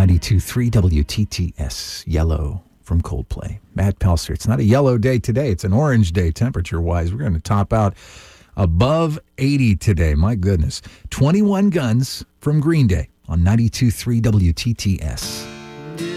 92.3 WTTS. Yellow from Coldplay. Matt Pelster. It's not a yellow day today. It's an orange day temperature-wise. We're going to top out above 80 today. My goodness. 21 Guns from Green Day on 92.3 WTTS.